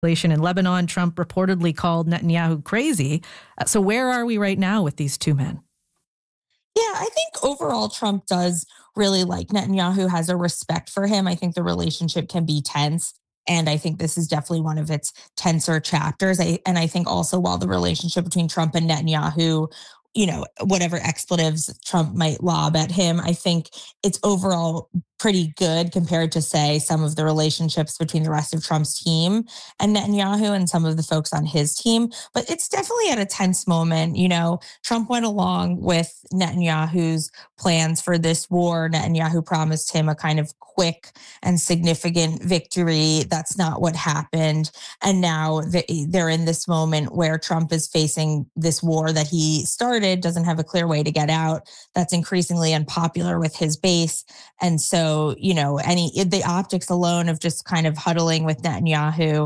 In Lebanon, Trump reportedly called Netanyahu crazy. So where are we right now with these two men? Yeah, I think overall Trump does really like Netanyahu, has a respect for him. I think the relationship can be tense. And I think this is definitely one of its tenser chapters. And I think also while the relationship between Trump and Netanyahu, whatever expletives Trump might lob at him, I think it's overall pretty good compared to, say, some of the relationships between the rest of Trump's team and Netanyahu and some of the folks on his team. But it's definitely at a tense moment. Trump went along with Netanyahu's plans for this war. Netanyahu promised him a kind of quick and significant victory. That's not what happened. And now they're in this moment where Trump is facing this war that he started, doesn't have a clear way to get out, that's increasingly unpopular with his base. And so, the optics alone of just kind of huddling with Netanyahu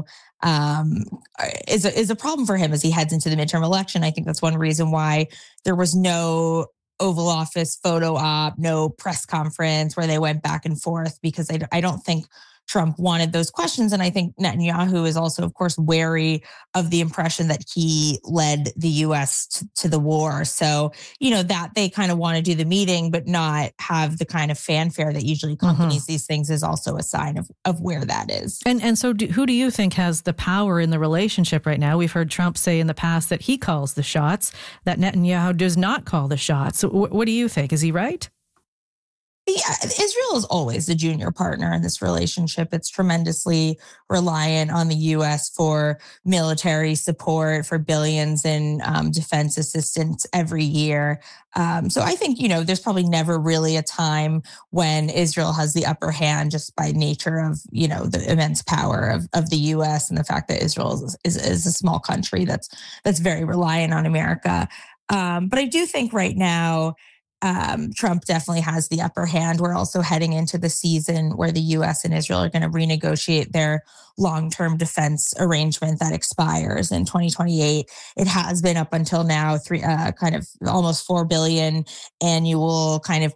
is a problem for him as he heads into the midterm election. I think that's one reason why there was no Oval Office photo op, no press conference where they went back and forth, because I don't think Trump wanted those questions. And I think Netanyahu is also, of course, wary of the impression that he led the U.S. to the war. So, that they kind of want to do the meeting, but not have the kind of fanfare that usually accompanies these things is also a sign of where that is. And so who do you think has the power in the relationship right now? We've heard Trump say in the past that he calls the shots, that Netanyahu does not call the shots. So what do you think? Is he right? Yeah, Israel is always the junior partner in this relationship. It's tremendously reliant on the U.S. for military support, for billions in defense assistance every year. So I think, there's probably never really a time when Israel has the upper hand just by nature of, the immense power of the U.S. and the fact that Israel is a small country that's very reliant on America. But I do think right now, Trump definitely has the upper hand. We're also heading into the season where the U.S. and Israel are going to renegotiate their long-term defense arrangement that expires in 2028. It has been up until now kind of almost $4 billion annual kind of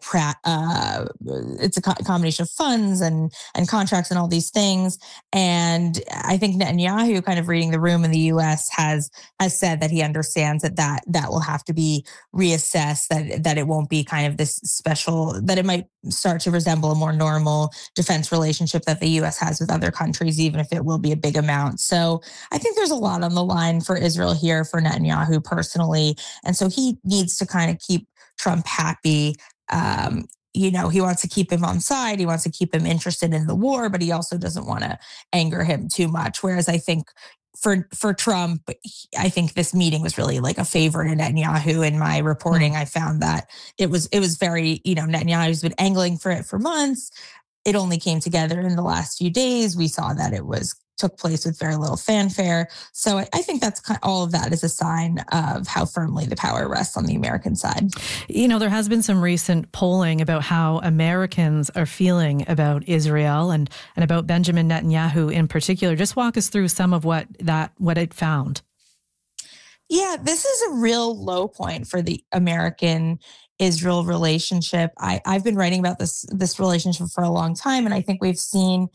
it's a combination of funds and contracts and all these things. And I think Netanyahu, kind of reading the room in the U.S., has said that he understands that will have to be reassessed, that it won't be kind of this special, that it might start to resemble a more normal defense relationship that the U.S. has with other countries, even if it will be a big amount. So I think there's a lot on the line for Israel here, for Netanyahu personally. And so he needs to kind of keep Trump happy. He wants to keep him on side. He wants to keep him interested in the war, but he also doesn't want to anger him too much. Whereas I think for Trump, I think this meeting was really like a favor to Netanyahu. In my reporting, I found that it was very, Netanyahu's been angling for it for months. It only came together in the last few days. We saw that took place with very little fanfare. So I think that's all of that is a sign of how firmly the power rests on the American side. There has been some recent polling about how Americans are feeling about Israel and about Benjamin Netanyahu in particular. Just walk us through some of what it found. Yeah, this is a real low point for the American-Israel relationship. I've been writing about this relationship for a long time, and I think we've seen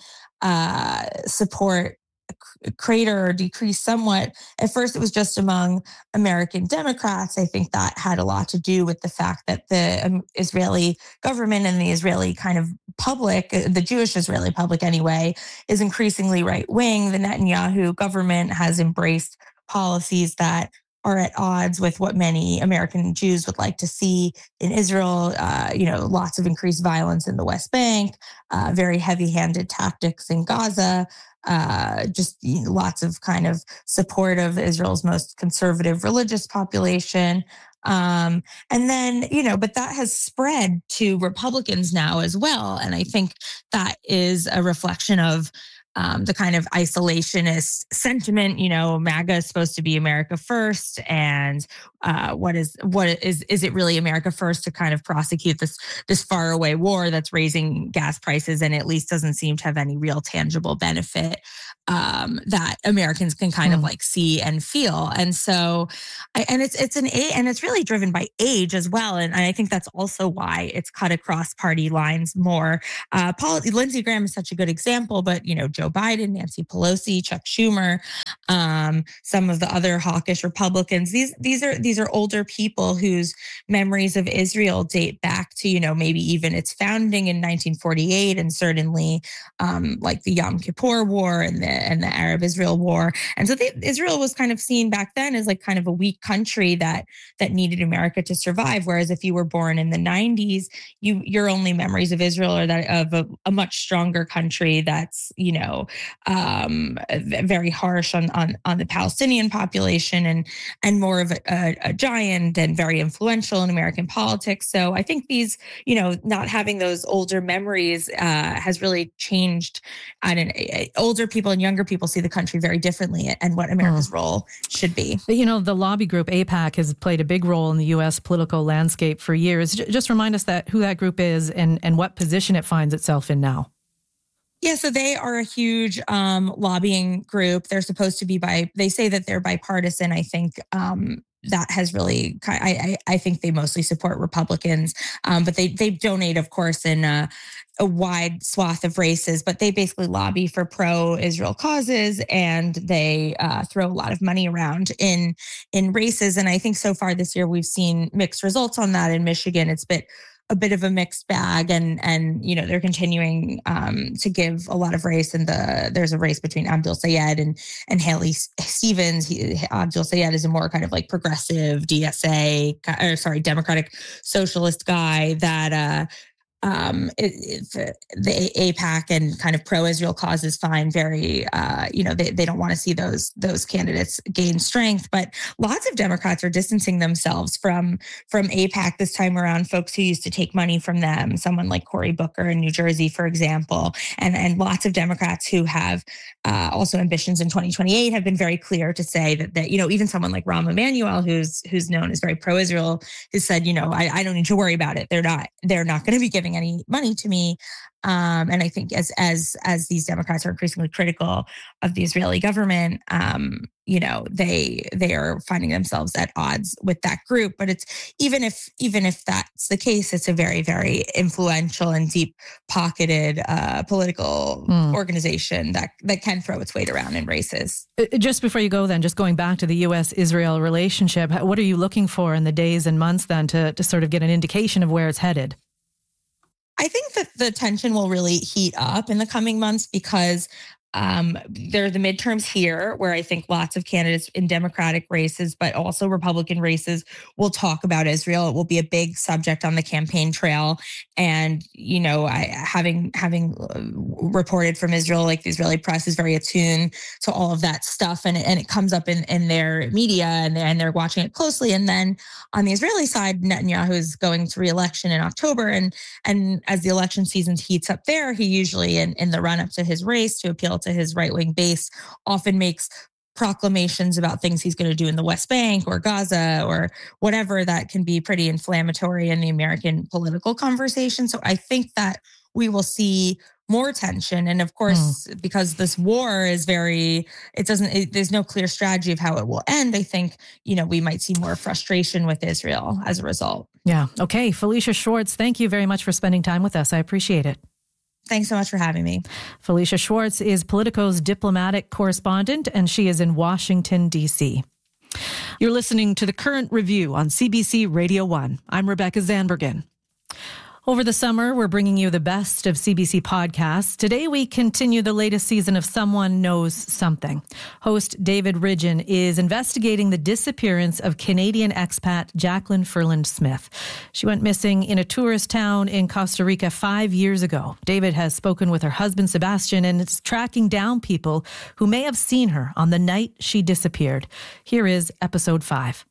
support crater or decrease somewhat. At first, it was just among American Democrats. I think that had a lot to do with the fact that the Israeli government and the Israeli kind of public, the Jewish Israeli public anyway, is increasingly right-wing. The Netanyahu government has embraced policies that are at odds with what many American Jews would like to see in Israel. Lots of increased violence in the West Bank, very heavy-handed tactics in Gaza, just lots of kind of support of Israel's most conservative religious population. And then, but that has spread to Republicans now as well. And I think that is a reflection of the kind of isolationist sentiment. MAGA is supposed to be America first, and what is it really America first to kind of prosecute this faraway war that's raising gas prices and at least doesn't seem to have any real tangible benefit that Americans can kind of like see and feel. And so, it's really driven by age as well. And I think that's also why it's cut across party lines more. Lindsey Graham is such a good example, but Joe Joe Biden, Nancy Pelosi, Chuck Schumer, some of the other hawkish Republicans. These are older people whose memories of Israel date back to, maybe even its founding in 1948, and certainly like the Yom Kippur War and the Arab-Israel War. And so Israel was kind of seen back then as like kind of a weak country that needed America to survive. Whereas if you were born in the 90s, your only memories of Israel are that of a much stronger country that's, very harsh on the Palestinian population and more of a giant and very influential in American politics. So I think these, not having those older memories has really changed. Older people and younger people see the country very differently and what America's role should be. But, the lobby group AIPAC has played a big role in the U.S. political landscape for years. Just remind us who that group is and what position it finds itself in now. Yeah, so they are a huge lobbying group. They're supposed to be they say that they're bipartisan. I think that has really, I think they mostly support Republicans, but they donate, of course, in a wide swath of races, but they basically lobby for pro-Israel causes, and they throw a lot of money around in races. And I think so far this year we've seen mixed results on that. In Michigan, it's been a bit of a mixed bag, and they're continuing to give a lot of race. And there's a race between Abdul Sayed and Haley Stevens. Abdul Sayed is a more kind of like progressive Democratic Socialist guy that the AIPAC and kind of pro-Israel causes find very, they don't want to see those candidates gain strength. But lots of Democrats are distancing themselves from AIPAC this time around. Folks who used to take money from them, someone like Cory Booker in New Jersey, for example, and lots of Democrats who have also ambitions in 2028 have been very clear to say that even someone like Rahm Emanuel, who's known as very pro-Israel, has said, I don't need to worry about it. They're not going to be giving any money to me. And I think as these Democrats are increasingly critical of the Israeli government, they are finding themselves at odds with that group. But it's even if that's the case, it's a very, very influential and deep pocketed political organization that can throw its weight around in races. Just before you go, then, just going back to the U.S.-Israel relationship, what are you looking for in the days and months then to sort of get an indication of where it's headed? I think that the tension will really heat up in the coming months because there are the midterms here where I think lots of candidates in Democratic races, but also Republican races, will talk about Israel. It will be a big subject on the campaign trail. And, having reported from Israel, like the Israeli press is very attuned to all of that stuff. And it comes up in their media and they're watching it closely. And then on the Israeli side, Netanyahu is going to re-election in October. And as the election season heats up there, he usually in the run up to his race to appeal to his right-wing base often makes proclamations about things he's going to do in the West Bank or Gaza or whatever that can be pretty inflammatory in the American political conversation. So I think that we will see more tension. And of course, because this war is there's no clear strategy of how it will end. I think, we might see more frustration with Israel as a result. Yeah. Okay. Felicia Schwartz, thank you very much for spending time with us. I appreciate it. Thanks so much for having me. Felicia Schwartz is Politico's diplomatic correspondent, and she is in Washington, D.C. You're listening to The Current Review on CBC Radio 1. I'm Rebecca Zandbergen. Over the summer, we're bringing you the best of CBC podcasts. Today, we continue the latest season of Someone Knows Something. Host David Ridgen is investigating the disappearance of Canadian expat Jacqueline Ferland Smith. She went missing in a tourist town in Costa Rica 5 years ago. David has spoken with her husband, Sebastian, and is tracking down people who may have seen her on the night she disappeared. Here is episode 5.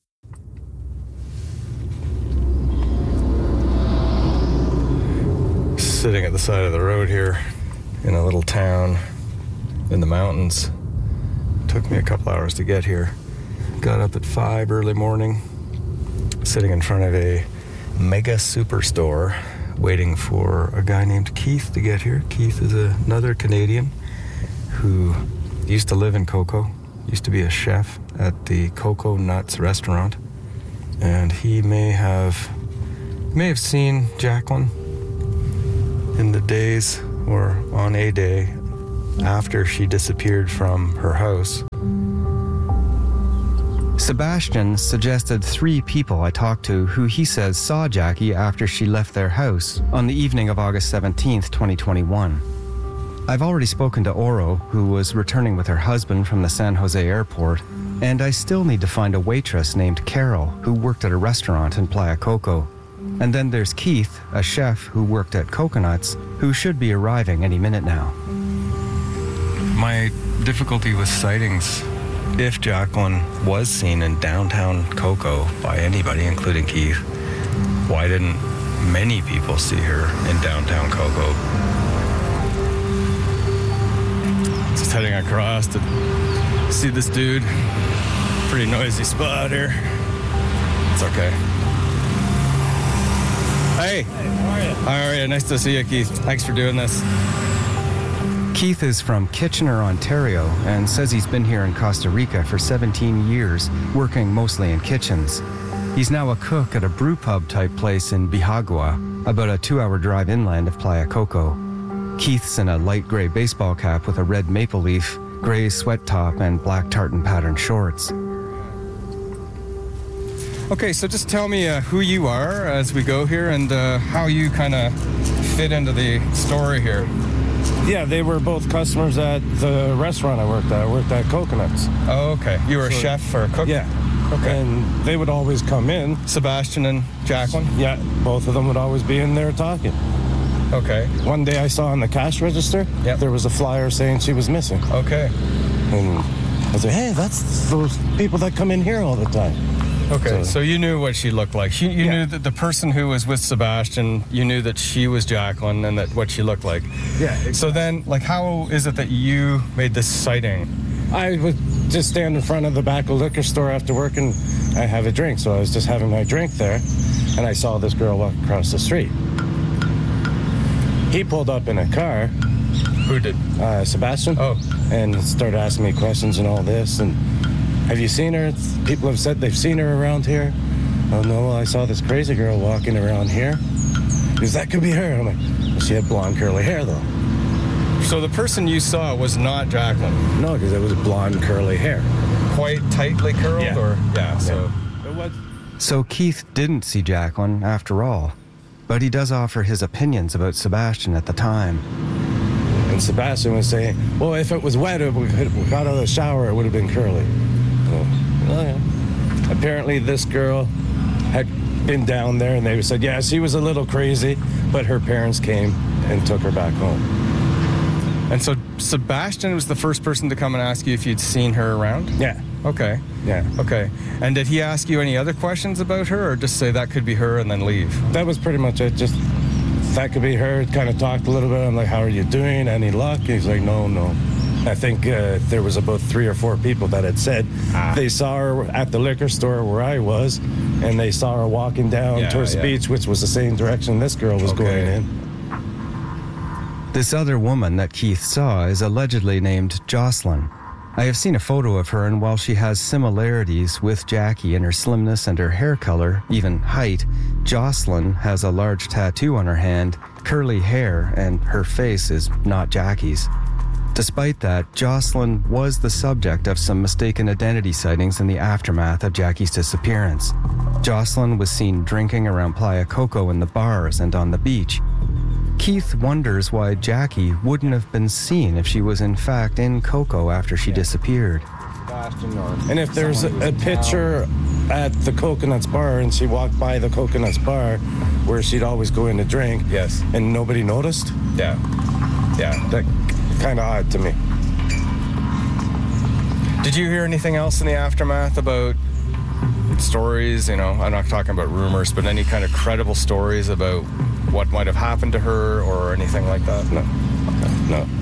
Sitting at the side of the road here in a little town in the mountains. Took me a couple hours to get here. Got up at 5 early morning, sitting in front of a mega superstore waiting for a guy named Keith to get here. Keith is another Canadian who used to live in Coco, used to be a chef at the Coco Nuts restaurant, and he may have seen Jacqueline in the days or on a day after she disappeared from her house. Sebastian suggested 3 people I talked to who he says saw Jackie after she left their house on the evening of August 17th, 2021. I've already spoken to Oro, who was returning with her husband from the San Jose airport, and I still need to find a waitress named Carol who worked at a restaurant in Playa Coco. And then there's Keith, a chef who worked at Coconuts, who should be arriving any minute now. My difficulty with sightings, if Jacqueline was seen in downtown Coco by anybody, including Keith, why didn't many people see her in downtown Coco? Just heading across to see this dude. Pretty noisy spot here. It's okay. Hey, how are you? How are you? Nice to see you, Keith. Thanks for doing this. Keith is from Kitchener, Ontario, and says he's been here in Costa Rica for 17 years, working mostly in kitchens. He's now a cook at a brew pub type place in Bihagua, about a 2-hour drive inland of Playa Coco. Keith's in a light gray baseball cap with a red maple leaf, gray sweat top, and black tartan pattern shorts. Okay, so just tell me who you are as we go here and how you kind of fit into the story here. Yeah, they were both customers at the restaurant I worked at. I worked at Coconuts. Oh, okay. You were a chef or a cook? Yeah. Okay. And they would always come in. Sebastian and Jacqueline? Yeah, both of them would always be in there talking. Okay. One day I saw on the cash register, there was a flyer saying she was missing. Okay. And I said, hey, that's those people that come in here all the time. Okay, so you knew what she looked like. You knew that the person who was with Sebastian, you knew that she was Jacqueline and that what she looked like. Yeah. Exactly. So then, like, how is it that you made this sighting? I would just stand in front of the back of the liquor store after work and I have a drink. So I was just having my drink there and I saw this girl walk across the street. He pulled up in a car. Who did? Sebastian. Oh. And started asking me questions and all this. And have you seen her? People have said they've seen her around here. Oh, no, I saw this crazy girl walking around here. Because that could be her. I'm like, well, she had blonde, curly hair, though. So the person you saw was not Jacqueline? No, because it was blonde, curly hair. Quite tightly curled? Yeah. Or, so. It was. So Keith didn't see Jacqueline after all, but he does offer his opinions about Sebastian at the time. And Sebastian was saying, well, if it was wet, if we got out of the shower, it would have been curly. Apparently this girl had been down there and they said, yeah, she was a little crazy, but her parents came and took her back home. And so Sebastian was the first person to come and ask you if you'd seen her around? Yeah. Okay. Yeah. Okay. And did he ask you any other questions about her or just say that could be her and then leave? That was pretty much it. Just that could be her. Kind of talked a little bit. I'm like, how are you doing? Any luck? He's like, no. I think there was about 3 or 4 people that had said they saw her at the liquor store where I was, and they saw her walking down towards the beach, which was the same direction this girl was going in. This other woman that Keith saw is allegedly named Jocelyn. I have seen a photo of her, and while she has similarities with Jackie in her slimness and her hair color, even height, Jocelyn has a large tattoo on her hand, curly hair, and her face is not Jackie's. Despite that, Jocelyn was the subject of some mistaken identity sightings in the aftermath of Jackie's disappearance. Jocelyn was seen drinking around Playa Coco in the bars and on the beach. Keith wonders why Jackie wouldn't have been seen if she was in fact in Coco after she disappeared. And if there's a picture at the Coconuts bar and she walked by the Coconuts bar where she'd always go in to drink, and nobody noticed, that kind of odd to me. Did you hear anything else in the aftermath about stories? I'm not talking about rumors, but any kind of credible stories about what might have happened to her or anything like that? No.